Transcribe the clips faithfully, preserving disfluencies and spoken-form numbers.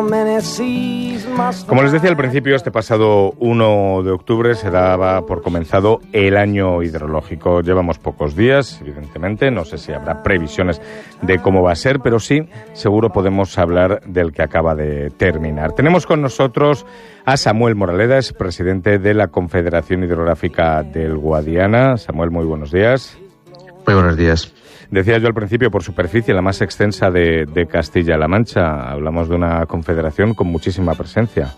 Como les decía al principio, este pasado uno de octubre se daba por comenzado el año hidrológico. Llevamos pocos días, evidentemente, no sé si habrá previsiones de cómo va a ser, pero sí, seguro podemos hablar del que acaba de terminar. Tenemos con nosotros a Samuel Moraleda, es presidente de la Confederación Hidrográfica del Guadiana. Samuel, muy buenos días. Muy buenos días. Decía yo al principio, por superficie, la más extensa de, de Castilla-La Mancha. Hablamos de una confederación con muchísima presencia.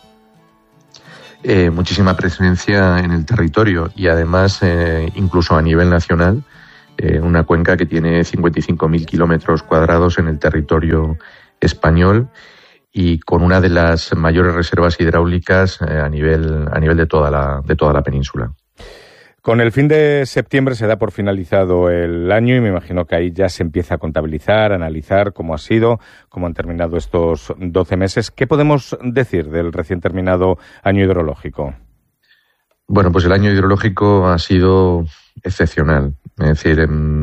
Eh, muchísima presencia en el territorio y además, eh, incluso a nivel nacional, eh, una cuenca que tiene cincuenta y cinco mil kilómetros cuadrados en el territorio español y con una de las mayores reservas hidráulicas eh, a nivel a nivel de toda la de toda la península. Con el fin de septiembre se da por finalizado el año y me imagino que ahí ya se empieza a contabilizar, a analizar cómo ha sido, cómo han terminado estos doce meses. ¿Qué podemos decir del recién terminado año hidrológico? Bueno, pues el año hidrológico ha sido excepcional. Es decir,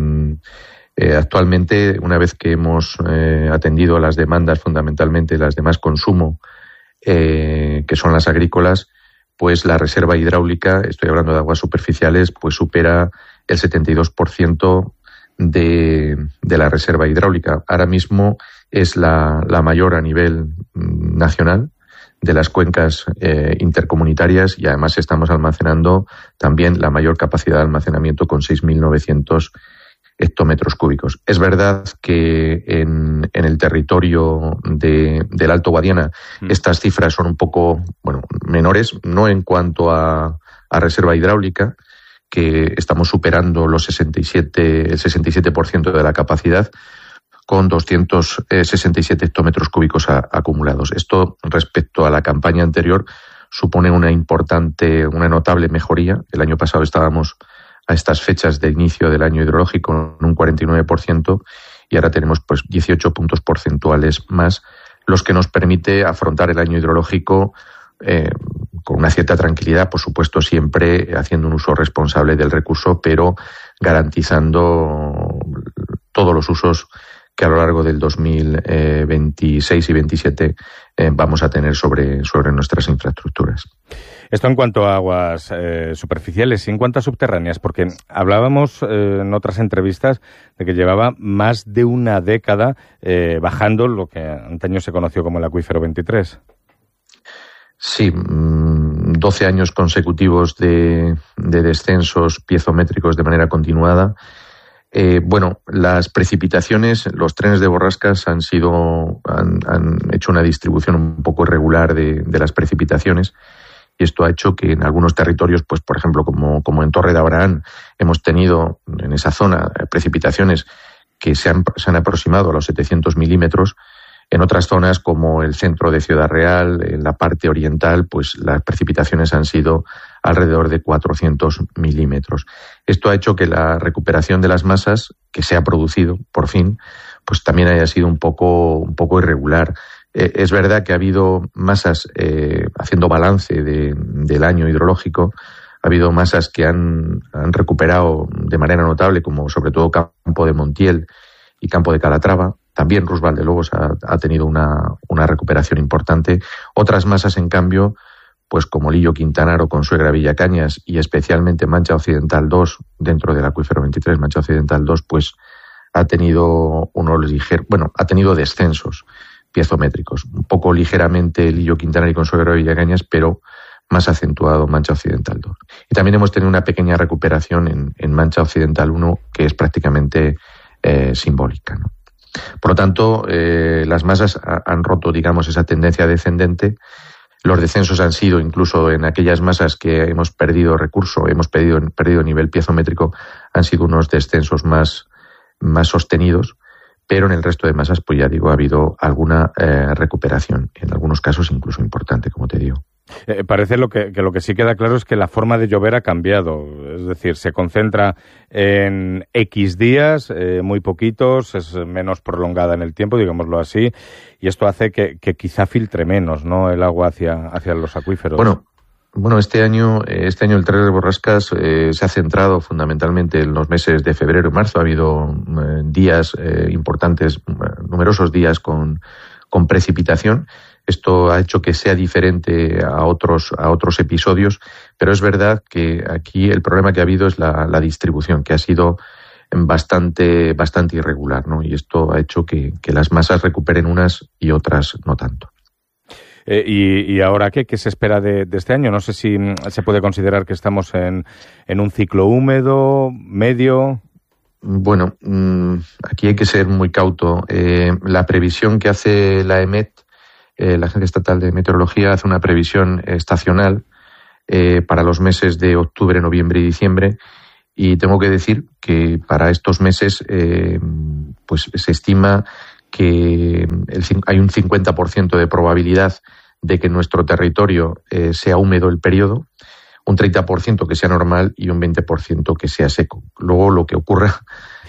eh, actualmente, una vez que hemos eh, atendido las demandas, fundamentalmente las de más consumo, eh, que son las agrícolas, pues la reserva hidráulica, estoy hablando de aguas superficiales, pues supera el setenta y dos por ciento de, de la reserva hidráulica. Ahora mismo es la, la mayor a nivel nacional de las cuencas eh, intercomunitarias y además estamos almacenando también la mayor capacidad de almacenamiento con seis mil novecientos hectómetros cúbicos. Es verdad que en, en el territorio de, del Alto Guadiana mm. estas cifras son un poco, bueno, menores, no en cuanto a, a reserva hidráulica, que estamos superando los sesenta y siete, el sesenta y siete por ciento de la capacidad, con doscientos sesenta y siete hectómetros cúbicos a, acumulados. Esto, respecto a la campaña anterior, supone una importante, una notable mejoría. El año pasado estábamos a estas fechas de inicio del año hidrológico en un cuarenta y nueve por ciento y ahora tenemos pues dieciocho puntos porcentuales más, los que nos permite afrontar el año hidrológico eh, con una cierta tranquilidad, por supuesto siempre haciendo un uso responsable del recurso, pero garantizando todos los usos que a lo largo del dos mil veintiséis y veintisiete eh, vamos a tener sobre, sobre nuestras infraestructuras. Esto en cuanto a aguas eh, superficiales y en cuanto a subterráneas, porque hablábamos eh, en otras entrevistas de que llevaba más de una década eh, bajando lo que antaño se conoció como el acuífero veintitrés. Sí, doce años consecutivos de, de descensos piezométricos de manera continuada. Eh, bueno, las precipitaciones, los trenes de borrascas han sido, han, han hecho una distribución un poco irregular de, de las precipitaciones. Y esto ha hecho que en algunos territorios, pues por ejemplo, como, como en Torre de Abraham, hemos tenido en esa zona precipitaciones que se han, se han aproximado a los setecientos milímetros. En otras zonas, como el centro de Ciudad Real, en la parte oriental, pues las precipitaciones han sido alrededor de cuatrocientos milímetros. Esto ha hecho que la recuperación de las masas, que se ha producido, por fin, pues también haya sido un poco, un poco irregular. Eh, es verdad que ha habido masas, eh, haciendo balance de, del año hidrológico, ha habido masas que han, han recuperado de manera notable, como sobre todo Campo de Montiel y Campo de Calatrava. También Rus Valdelobos ha, ha tenido una, una recuperación importante. Otras masas, en cambio, pues como Lillo Quintanar o Consuegra Villacañas y especialmente Mancha Occidental dos, dentro del acuífero veintitrés, Mancha Occidental dos, pues ha tenido unos ligeros, bueno, ha tenido descensos piezométricos, un poco ligeramente Lillo Quintanar y Consuegra Villacañas, pero más acentuado Mancha Occidental dos. Y también hemos tenido una pequeña recuperación en, en Mancha Occidental uno, que es prácticamente eh, simbólica, ¿no? Por lo tanto, eh, las masas ha, han roto, digamos, esa tendencia descendente. Los descensos han sido, incluso en aquellas masas que hemos perdido recurso, hemos perdido, perdido nivel piezométrico, han sido unos descensos más, más sostenidos. Pero en el resto de masas, pues ya digo, ha habido alguna eh, recuperación, en algunos casos incluso importante, como te digo. Eh, parece lo que, que lo que sí queda claro es que la forma de llover ha cambiado, es decir, se concentra en X días, eh, muy poquitos, es menos prolongada en el tiempo, digámoslo así, y esto hace que, que quizá filtre menos, ¿no?, el agua hacia, hacia los acuíferos. Bueno, Bueno, este año, este año el tren de borrascas eh, se ha centrado fundamentalmente en los meses de febrero y marzo. Ha habido eh, días eh, importantes, numerosos días con, con precipitación. Esto ha hecho que sea diferente a otros, a otros episodios, pero es verdad que aquí el problema que ha habido es la, la distribución, que ha sido bastante, bastante irregular, ¿no? Y esto ha hecho que, que las masas recuperen unas y otras no tanto. Eh, y, ¿Y ahora qué? ¿Qué se espera de, de este año? No sé si se puede considerar que estamos en, en un ciclo húmedo, medio. Bueno, aquí hay que ser muy cauto. Eh, la previsión que hace la EMET, eh, la Agencia Estatal de Meteorología, hace una previsión estacional eh, para los meses de octubre, noviembre y diciembre. Y tengo que decir que para estos meses eh, pues se estima que el, hay un cincuenta por ciento de probabilidad de que en nuestro territorio eh, sea húmedo el periodo, un treinta por ciento que sea normal y un veinte por ciento que sea seco. Luego lo que ocurra,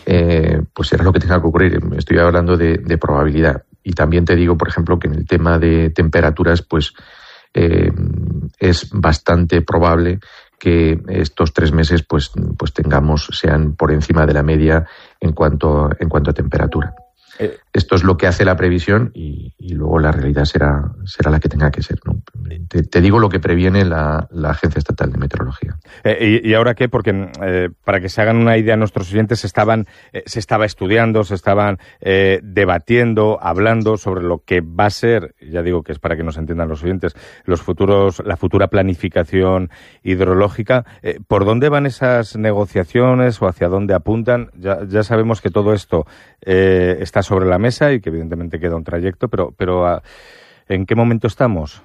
eh, pues será lo que tenga que ocurrir. Estoy hablando de, de probabilidad. Y también te digo, por ejemplo, que en el tema de temperaturas, pues eh, es bastante probable que estos tres meses pues, pues tengamos, sean por encima de la media en cuanto, en cuanto a temperatura. Eh, Esto es lo que hace la previsión y, y luego la realidad será, será la que tenga que ser, ¿no? Te, te digo lo que previene la, la Agencia Estatal de Meteorología. Eh, y, ¿Y ahora qué? Porque eh, para que se hagan una idea nuestros oyentes, estaban, eh, se estaba estudiando, se estaban eh, debatiendo, hablando sobre lo que va a ser, ya digo que es para que nos entiendan los oyentes, los futuros, la futura planificación hidrológica. Eh, ¿Por dónde van esas negociaciones o hacia dónde apuntan? Ya, ya sabemos que todo esto eh, está sobre la mesa y que evidentemente queda un trayecto, pero, pero ¿en qué momento estamos?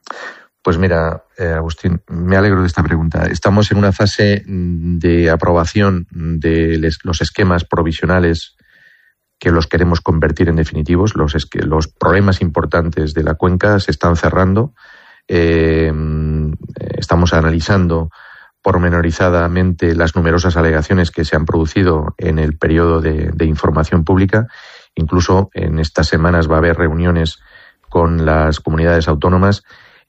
Pues mira, eh, Agustín, me alegro de esta pregunta. Estamos en una fase de aprobación de les, los esquemas provisionales que los queremos convertir en definitivos. Los, esque, los problemas importantes de la cuenca se están cerrando. Eh, estamos analizando pormenorizadamente las numerosas alegaciones que se han producido en el periodo de, de información pública. Incluso en estas semanas va a haber reuniones con las comunidades autónomas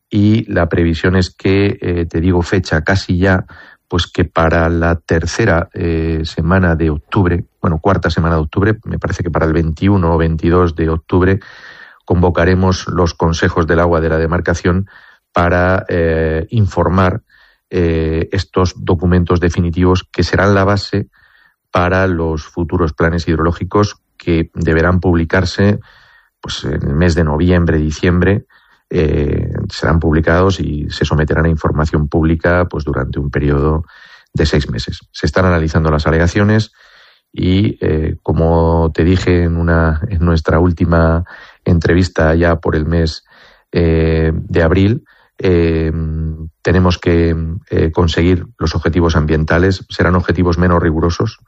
y la previsión es que, eh, te digo fecha casi ya, pues que para la tercera eh, semana de octubre, bueno, cuarta semana de octubre, me parece que para el veintiuno o veintidós de octubre, convocaremos los consejos del agua de la demarcación para eh, informar eh, estos documentos definitivos que serán la base para los futuros planes hidrológicos que deberán publicarse pues en el mes de noviembre, diciembre, eh, serán publicados y se someterán a información pública pues durante un periodo de seis meses. Se están analizando las alegaciones y, eh, como te dije en una en nuestra última entrevista ya por el mes eh, de abril, eh, tenemos que eh, conseguir los objetivos ambientales. Serán objetivos menos rigurosos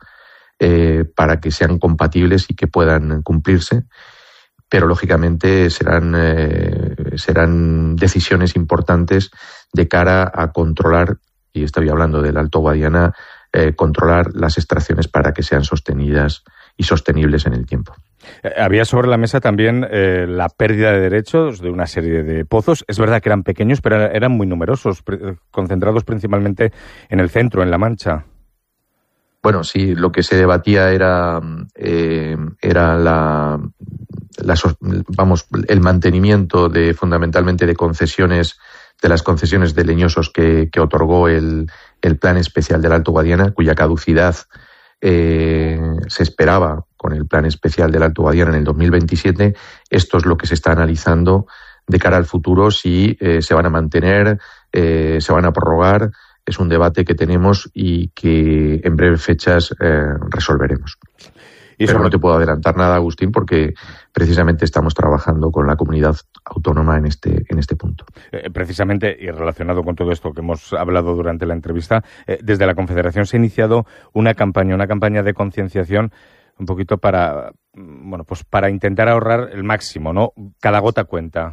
eh, para que sean compatibles y que puedan cumplirse. Pero lógicamente serán, eh, serán decisiones importantes de cara a controlar, y estoy hablando del Alto Guadiana, eh, controlar las extracciones para que sean sostenidas y sostenibles en el tiempo. Había sobre la mesa también eh, la pérdida de derechos de una serie de pozos. Es verdad que eran pequeños, pero eran muy numerosos, concentrados principalmente en el centro, en La Mancha. Bueno, sí, lo que se debatía era, eh, era la... La, vamos, el mantenimiento de fundamentalmente de concesiones, de las concesiones de leñosos que, que otorgó el, el Plan Especial del Alto Guadiana, cuya caducidad eh, se esperaba con el Plan Especial del Alto Guadiana en el dos mil veintisiete. Esto es lo que se está analizando de cara al futuro, si eh, se van a mantener, eh, se van a prorrogar. Es un debate que tenemos y que en breves fechas eh, resolveremos. Y Pero sobre... no te puedo adelantar nada, Agustín, porque precisamente estamos trabajando con la comunidad autónoma en este en este punto. Eh, precisamente, y relacionado con todo esto que hemos hablado durante la entrevista, eh, desde la Confederación se ha iniciado una campaña, una campaña de concienciación un poquito para, bueno, pues para intentar ahorrar el máximo, ¿no? Cada gota cuenta.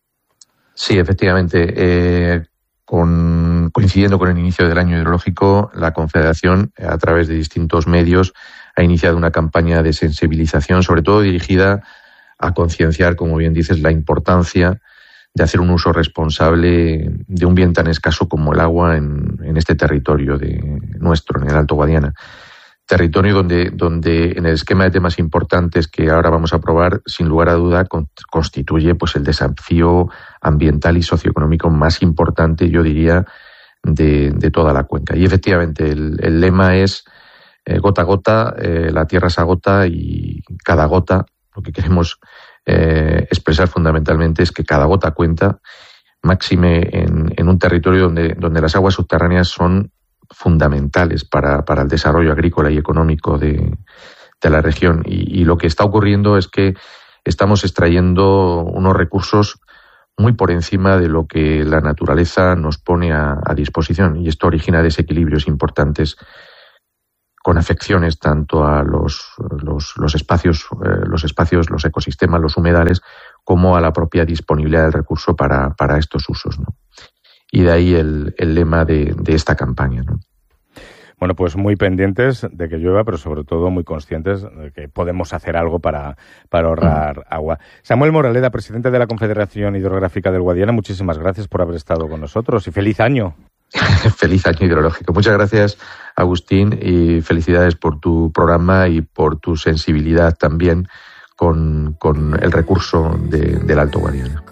Sí, efectivamente. Eh, con, coincidiendo con el inicio del año hidrológico, la Confederación, a través de distintos medios, ha iniciado una campaña de sensibilización, sobre todo dirigida a concienciar, como bien dices, la importancia de hacer un uso responsable de un bien tan escaso como el agua en, en este territorio de nuestro, en el Alto Guadiana. territorio donde, donde en el esquema de temas importantes que ahora vamos a aprobar, sin lugar a duda, con, constituye pues el desafío ambiental y socioeconómico más importante, yo diría, de, de toda la cuenca. Y efectivamente, el, el lema es eh, gota a gota, eh, la tierra se agota y cada gota, lo que queremos eh, expresar fundamentalmente es que cada gota cuenta, máxime en, en un territorio donde, donde las aguas subterráneas son fundamentales para, para el desarrollo agrícola y económico de, de la región. Y, y lo que está ocurriendo es que estamos extrayendo unos recursos muy por encima de lo que la naturaleza nos pone a, a disposición. Y esto origina desequilibrios importantes con afecciones tanto a los, los, los espacios, eh, los espacios, los ecosistemas, los humedales, como a la propia disponibilidad del recurso para, para estos usos, ¿no? Y de ahí el, el lema de, de esta campaña, ¿no? Bueno, pues muy pendientes de que llueva, pero sobre todo muy conscientes de que podemos hacer algo para, para ahorrar mm. agua. Samuel Moraleda, presidente de la Confederación Hidrográfica del Guadiana, muchísimas gracias por haber estado con nosotros y feliz año. Feliz año hidrológico. Muchas gracias, Agustín, y felicidades por tu programa y por tu sensibilidad también con, con el recurso de, del Alto Guadiana.